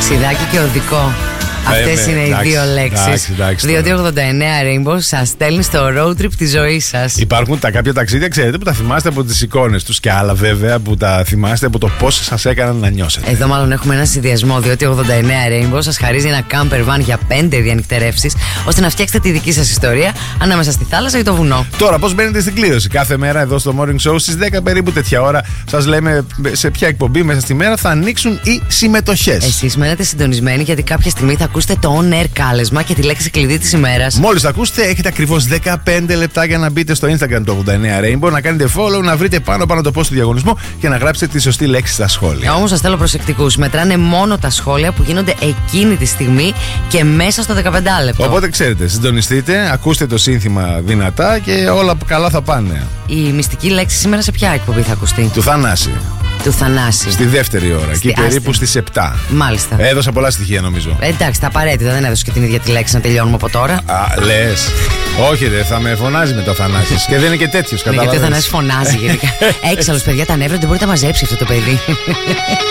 Ξιδάκι και οδικό. Αυτές είναι οι δύο λέξεις. Διότι 89 Rainbow σας στέλνει στο road trip τη ζωή σας. Υπάρχουν τα κάποια ταξίδια, ξέρετε, που τα θυμάστε από τις εικόνες τους και άλλα βέβαια που τα θυμάστε από το πώς σας έκαναν να νιώσετε. Εδώ μάλλον έχουμε ένα συνδυασμό, διότι 89 Rainbow σας χαρίζει ένα camper van για 5 διανυκτερεύσεις, ώστε να φτιάξετε τη δική σας ιστορία ανάμεσα στη θάλασσα ή το βουνό. Τώρα, πώς μπαίνετε στην κλήρωση? Κάθε μέρα εδώ στο Morning Show στις 10 περίπου τέτοια ώρα σας λέμε σε ποια εκπομπή μέσα στη μέρα θα ανοίξουν οι συμμετοχές. Εσείς μένετε συντονισμένοι, γιατί κάποια στιγμή θα ακούσετε το on-air κάλεσμα και τη λέξη κλειδί της ημέρας. Μόλις το ακούσετε, έχετε ακριβώς 15 λεπτά για να μπείτε στο Instagram του 89 Rainbow, να κάνετε follow, να βρείτε πάνω το post του διαγωνισμού και να γράψετε τη σωστή λέξη στα σχόλια. Όμως σας θέλω προσεκτικούς. Μετράνε μόνο τα σχόλια που γίνονται εκείνη τη στιγμή και μέσα στο 15 λεπτό. Οπότε ξέρετε, συντονιστείτε, ακούστε το σύνθημα δυνατά και όλα καλά θα πάνε. Η μυστική λέξη σήμερα σε ποια εκπομπή θα ακουστεί? Του Θανάση. Του Θανάση. Στη δεύτερη ώρα, εκεί περίπου στις 7. Μάλιστα. Έδωσα πολλά στοιχεία νομίζω. Εντάξει, τα απαραίτητα, δεν έδωσε και την ίδια τη λέξη να τελειώνουμε από τώρα. Λες. Όχι, θα με φωνάζει μετά ο Θανάσης. Και δεν είναι και τέτοιος, καταλαβαίνεις. Γιατί ο Θανάσης φωνάζει γενικά. Έξαλλος, παιδιά, τα νεύρα δεν μπορεί να μαζέψει αυτό το παιδί.